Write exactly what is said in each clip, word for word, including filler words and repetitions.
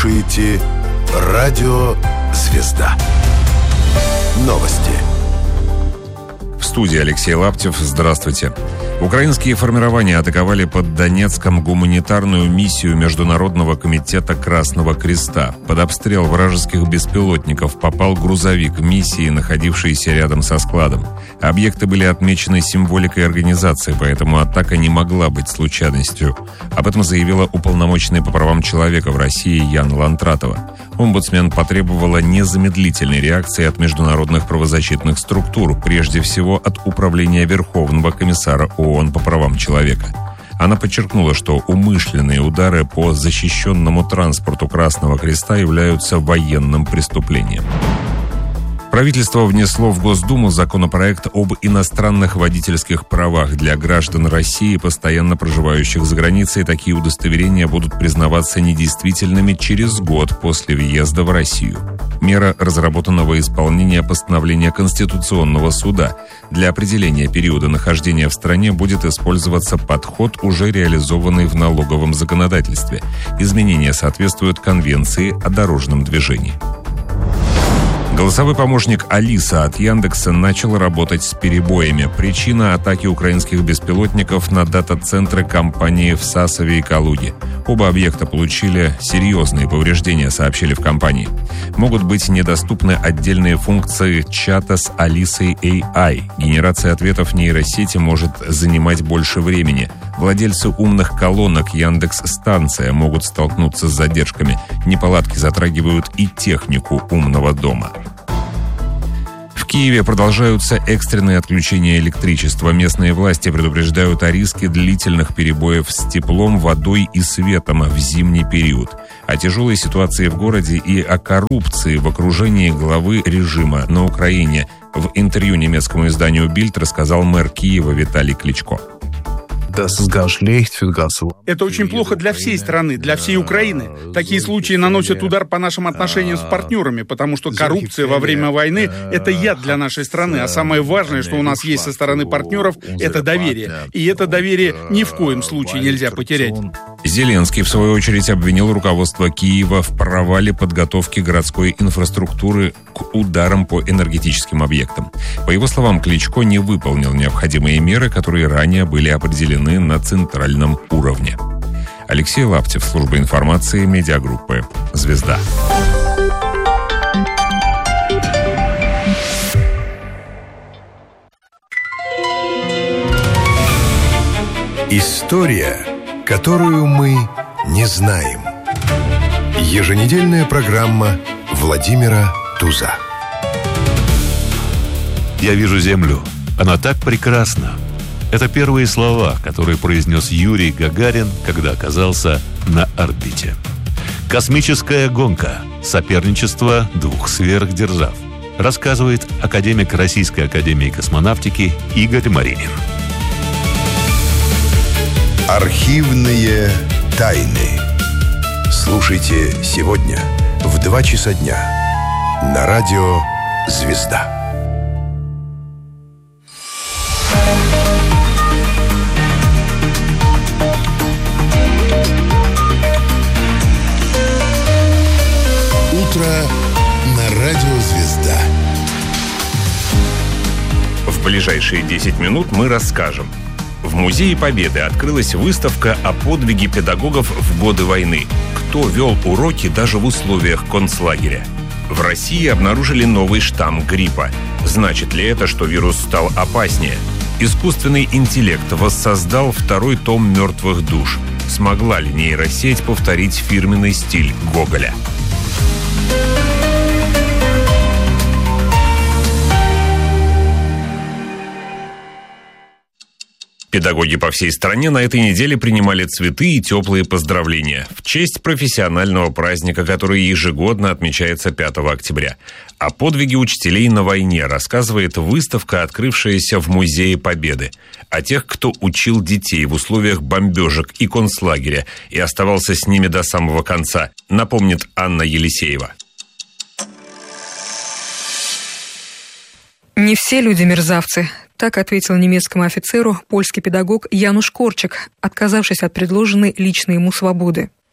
слушаете «Радио Звезда». Новости. В студии Алексей Лаптев. Здравствуйте. Украинские формирования атаковали под Донецком гуманитарную миссию Международного комитета Красного Креста. Под обстрел вражеских беспилотников попал грузовик миссии, находившийся рядом со складом. Объекты были отмечены символикой организации, поэтому атака не могла быть случайностью. Об этом заявила уполномоченная по правам человека в России Яна Лантратова. Омбудсмен потребовала незамедлительной реакции от международных правозащитных структур, прежде всего от Управления Верховного комиссара ООН по правам человека. Она подчеркнула, что умышленные удары по защищенному транспорту Красного Креста являются военным преступлением. Правительство внесло в Госдуму законопроект об иностранных водительских правах для граждан России, постоянно проживающих за границей. Такие удостоверения будут признаваться недействительными через год после въезда в Россию. Мера разработана во исполнение постановления Конституционного суда. Для определения периода нахождения в стране будет использоваться подход, уже реализованный в налоговом законодательстве. Изменения соответствуют Конвенции о дорожном движении. Голосовой помощник Алиса от Яндекса начал работать с перебоями. Причина — атаки украинских беспилотников на дата-центры компании в Сасове и Калуге. Оба объекта получили серьезные повреждения, сообщили в компании. Могут быть недоступны отдельные функции чата с Алисой эй ай. Генерация ответов нейросети может занимать больше времени. Владельцы умных колонок Яндекс.Станция могут столкнуться с задержками. Неполадки затрагивают и технику умного дома. В Киеве продолжаются экстренные отключения электричества. Местные власти предупреждают о риске длительных перебоев с теплом, водой и светом в зимний период. О тяжелой ситуации в городе и о коррупции в окружении главы режима на Украине в интервью немецкому изданию «Бильд» рассказал мэр Киева Виталий Кличко. Это очень плохо для всей страны, для всей Украины. Такие случаи наносят удар по нашим отношениям с партнерами, потому что коррупция во время войны — это яд для нашей страны. А самое важное, что у нас есть со стороны партнеров, это доверие. И это доверие ни в коем случае нельзя потерять. Зеленский, в свою очередь, обвинил руководство Киева в провале подготовки городской инфраструктуры к ударам по энергетическим объектам. По его словам, Кличко не выполнил необходимые меры, которые ранее были определены на центральном уровне. Алексей Лаптев, служба информации, медиагруппы «Звезда». История, которую мы не знаем. Еженедельная программа Владимира Туза. Я вижу Землю. Она так прекрасна. Это первые слова, которые произнес Юрий Гагарин, когда оказался на орбите. Космическая гонка. Соперничество двух сверхдержав. Рассказывает академик Российской академии космонавтики Игорь Маринин. Архивные тайны. Слушайте сегодня в два часа дня на радио «Звезда». Утро на радио «Звезда». В ближайшие десять минут мы расскажем. В Музее Победы открылась выставка о подвиге педагогов в годы войны. Кто вел уроки даже в условиях концлагеря? В России обнаружили новый штамм гриппа. Значит ли это, что вирус стал опаснее? Искусственный интеллект воссоздал второй том «Мертвых душ». Смогла ли нейросеть повторить фирменный стиль Гоголя? Педагоги по всей стране на этой неделе принимали цветы и теплые поздравления в честь профессионального праздника, который ежегодно отмечается пятого октября. О подвиге учителей на войне рассказывает выставка, открывшаяся в Музее Победы. О тех, кто учил детей в условиях бомбежек и концлагеря и оставался с ними до самого конца, напомнит Анна Елисеева. Не все люди мерзавцы. Так ответил немецкому офицеру польский педагог Януш Корчик, отказавшись от предложенной лично ему свободы.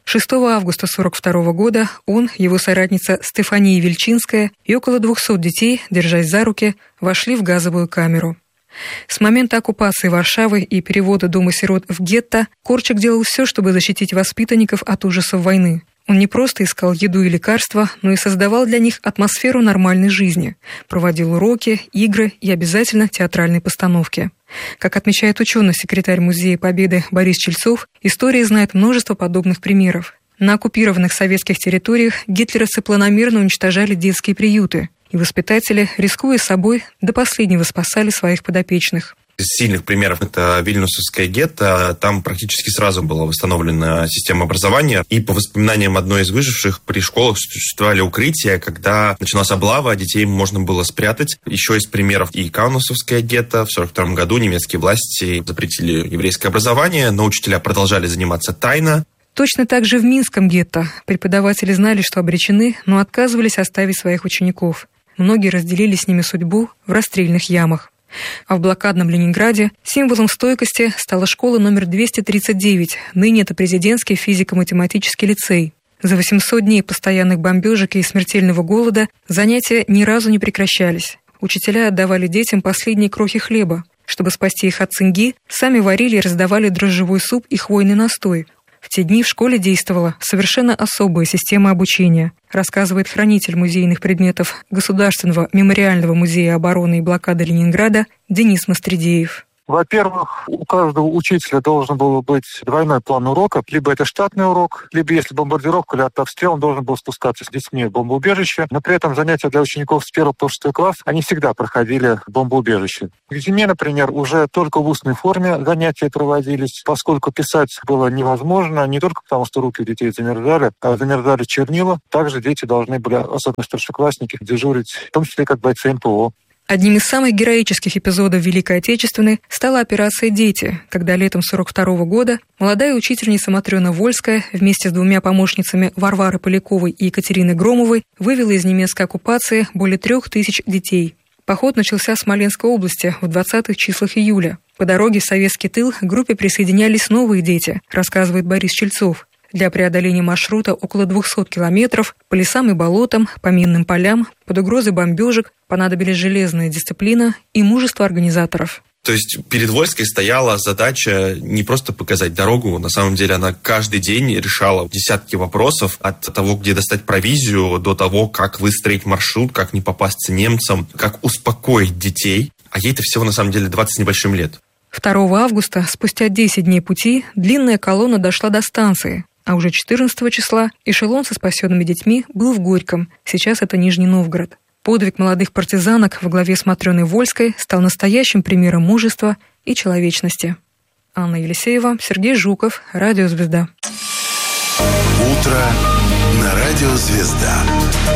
шестого августа сорок второго года он, его соратница Стефания Вельчинская и около двухсот детей, держась за руки, вошли в газовую камеру. С момента оккупации Варшавы и перевода дома сирот в гетто Корчак делал все, чтобы защитить воспитанников от ужасов войны. Он не просто искал еду и лекарства, но и создавал для них атмосферу нормальной жизни, проводил уроки, игры и обязательно театральные постановки. Как отмечает ученый-секретарь Музея Победы Борис Чельцов, история знает множество подобных примеров. На оккупированных советских территориях гитлеровцы планомерно уничтожали детские приюты, и воспитатели, рискуя собой, до последнего спасали своих подопечных. Из сильных примеров это Вильнюсовское гетто. Там практически сразу была восстановлена система образования. И по воспоминаниям одной из выживших, при школах существовали укрытия, когда началась облава, детей можно было спрятать. Еще из примеров и Каунасовское гетто. В сорок втором году немецкие власти запретили еврейское образование, но учителя продолжали заниматься тайно. Точно так же в Минском гетто преподаватели знали, что обречены, но отказывались оставить своих учеников. Многие разделили с ними судьбу в расстрельных ямах. А в блокадном Ленинграде символом стойкости стала школа номер двести тридцать девять, ныне это президентский физико-математический лицей. За восемьсот дней постоянных бомбежек и смертельного голода занятия ни разу не прекращались. Учителя отдавали детям последние крохи хлеба. Чтобы спасти их от цинги, сами варили и раздавали дрожжевой суп и хвойный настой. В те дни в школе действовала совершенно особая система обучения, рассказывает хранитель музейных предметов Государственного мемориального музея обороны и блокады Ленинграда Денис Мастридеев. Во-первых, у каждого учителя должен был быть двойной план урока. Либо это штатный урок, либо если бомбардировка или артобстрел, он должен был спускаться с детьми в бомбоубежище. Но при этом занятия для учеников с первого по шестой класс, они всегда проходили в бомбоубежище. К зиме, например, уже только в устной форме занятия проводились, поскольку писать было невозможно, не только потому, что руки у детей замерзали, а замерзали чернила. Также дети должны были, особенно старшеклассники, дежурить, в том числе как бойцы эм пэ о. Одним из самых героических эпизодов Великой Отечественной стала операция «Дети», когда летом сорок второго года молодая учительница Матрена Вольская вместе с двумя помощницами Варвары Поляковой и Екатериной Громовой вывела из немецкой оккупации более трех тысяч детей. Поход начался в Смоленской области в двадцатых числах июля. По дороге в советский тыл к группе присоединялись новые дети, рассказывает Борис Чельцов. Для преодоления маршрута около двухсот километров по лесам и болотам, по минным полям, под угрозой бомбежек понадобились железная дисциплина и мужество организаторов. То есть перед Вольской стояла задача не просто показать дорогу, на самом деле она каждый день решала десятки вопросов, от того, где достать провизию, до того, как выстроить маршрут, как не попасться немцам, как успокоить детей. А ей-то всего на самом деле двадцать с небольшим лет. второго августа, спустя десять дней пути, длинная колонна дошла до станции. А уже четырнадцатого числа эшелон со спасенными детьми был в Горьком, сейчас это Нижний Новгород. Подвиг молодых партизанок во главе с Матреной Вольской стал настоящим примером мужества и человечности. Анна Елисеева, Сергей Жуков, Радио Звезда. Утро на Радио Звезда.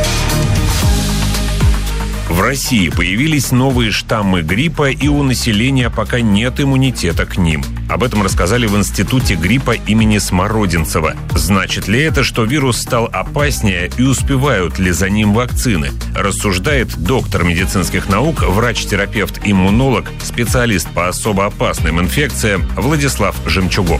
В России появились новые штаммы гриппа, и у населения пока нет иммунитета к ним. Об этом рассказали в Институте гриппа имени Смородинцева. Значит ли это, что вирус стал опаснее, и успевают ли за ним вакцины? Рассуждает доктор медицинских наук, врач-терапевт, иммунолог, специалист по особо опасным инфекциям Владислав Жемчугов.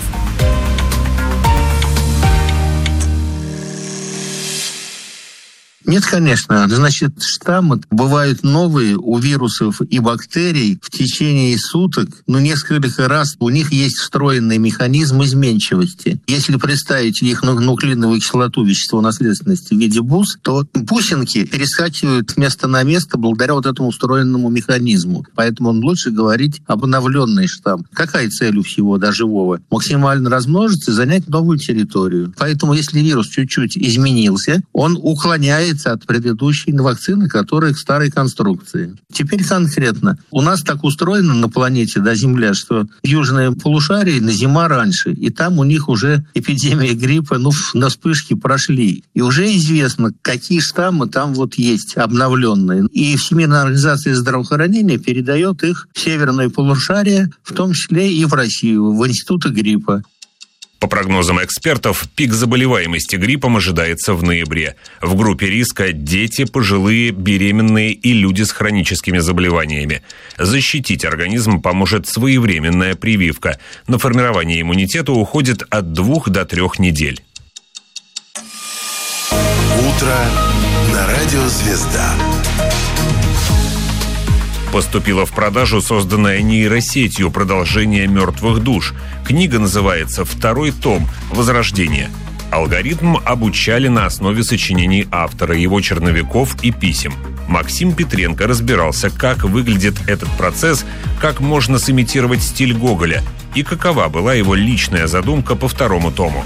Нет, конечно. Значит, штаммы бывают новые у вирусов и бактерий в течение суток, но несколько раз у них есть встроенный механизм изменчивости. Если представить их нуклеиновую кислоту, вещество наследственности в виде бус, то бусинки перескакивают с места на место благодаря вот этому встроенному механизму. Поэтому лучше говорить об обновленный штамм. Какая цель у всего, да, живого? Максимально размножиться и занять новую территорию. Поэтому если вирус чуть-чуть изменился, он уклоняет от предыдущей вакцины, которая к старой конструкции. Теперь конкретно. У нас так устроено на планете, да, Земля, что южное полушарие на зима раньше, и там у них уже эпидемия гриппа, ну, на вспышки прошли. И уже известно, какие штаммы там вот есть, обновленные. И Всемирная организация здравоохранения передает их в северное полушарие, в том числе и в Россию, в институты гриппа. По прогнозам экспертов, пик заболеваемости гриппом ожидается в ноябре. В группе риска дети, пожилые, беременные и люди с хроническими заболеваниями. Защитить организм поможет своевременная прививка. На формирование иммунитета уходит от двух до трех недель. утро на радио «Звезда». Поступила в продажу созданная нейросетью продолжение «Мертвых душ». Книга называется «Второй том. Возрождение». Алгоритм обучали на основе сочинений автора, его черновиков и писем. Максим Петренко разбирался, как выглядит этот процесс, как можно сымитировать стиль Гоголя и какова была его личная задумка по второму тому.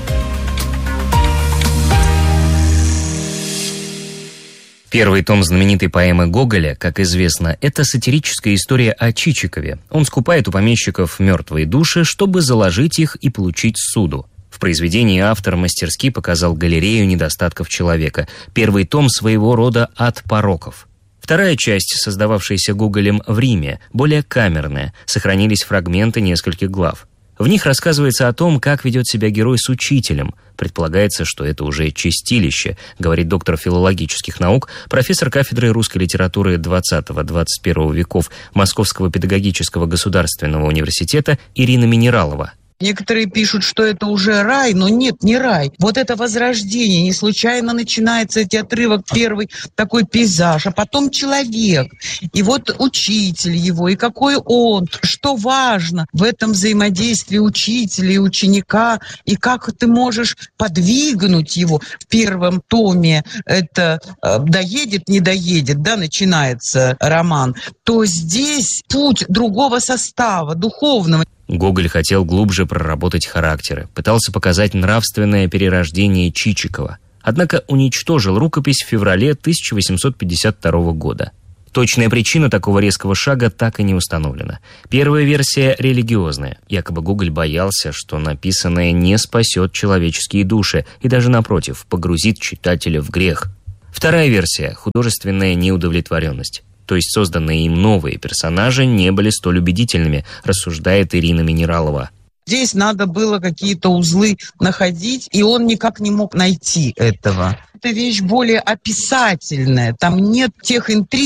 Первый том знаменитой поэмы Гоголя, как известно, это сатирическая история о Чичикове. Он скупает у помещиков мертвые души, чтобы заложить их и получить суду. В произведении автор мастерски показал галерею недостатков человека. Первый том своего рода ад пороков. Вторая часть, создававшаяся Гоголем в Риме, более камерная, сохранились фрагменты нескольких глав. В них рассказывается о том, как ведет себя герой с учителем. Предполагается, что это уже чистилище, говорит доктор филологических наук, профессор кафедры русской литературы двадцатого-двадцать первого веков Московского педагогического государственного университета Ирина Минералова. Некоторые пишут, что это уже рай, но нет, не рай. Вот это возрождение, не случайно начинается этот отрывок, первый такой пейзаж, а потом человек, и вот учитель его, и какой он, что важно в этом взаимодействии учителя и ученика, и как ты можешь подвигнуть его. В первом томе это э, доедет, не доедет, да, начинается роман, то здесь путь другого состава, духовного. Гоголь хотел глубже проработать характеры, пытался показать нравственное перерождение Чичикова, однако уничтожил рукопись в феврале тысяча восемьсот пятьдесят второго года. Точная причина такого резкого шага так и не установлена. Первая версия религиозная. Якобы Гоголь боялся, что написанное не спасет человеческие души и даже, напротив, погрузит читателя в грех. Вторая версия – художественная неудовлетворенность. То есть созданные им новые персонажи не были столь убедительными, рассуждает Ирина Минералова. Здесь надо было какие-то узлы находить, и он никак не мог найти этого. Это вещь более описательная, там нет тех интриг,